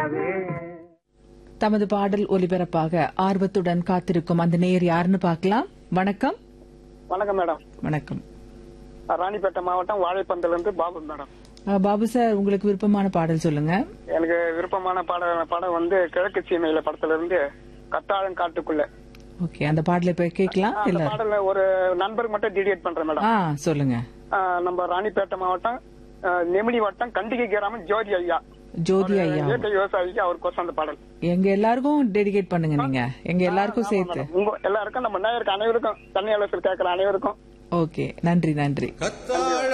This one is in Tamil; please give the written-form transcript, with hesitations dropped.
நிலவே. தமது பாடல் ஒலிபரப்பாக ஆர்வத்துடன் காத்திருக்கும் அந்த நேயர் யாருன்னு பார்க்கலாம். வணக்கம். வணக்கம் மேடம். வணக்கம். ராணிப்பேட்டை மாவட்டம் வாழைப்பந்தில இருந்து பாபு மேடம். பாபு சார், உங்களுக்கு விருப்பமான பாடல் சொல்லுங்க. எனக்கு விருப்பமான பாடம் வந்து கிழக்கு சீமையில படத்துல இருந்து கத்தாழம் காட்டுக்குள்ள. ஓகே, அந்த பாடலை இப்ப கேட்கலாம். அந்த பாடல ஒரு நண்பர் மட்டும் டெடிகேட் பண்றேன் மேடம். சொல்லுங்க. நம்ம ராணிப்பேட்டை மாவட்டம் நெமிலி வட்டம் கண்டிகை கிராமம் ஜோதி ஐயா. ஜோதி ஐயா இயற்கை விவசாயிக்கு அவருக்கோசம் அந்த பாடல் எங்க எல்லாருக்கும் டெடிகேட் பண்ணுங்க. நீங்க எங்க எல்லாருக்கும் சேர்த்து. உங்க எல்லாருக்கும் நம்ம நேயருக்கு அனைவருக்கும் தண்ணி அலசல் கேட்கிற அனைவருக்கும். ஓகே, நன்றி.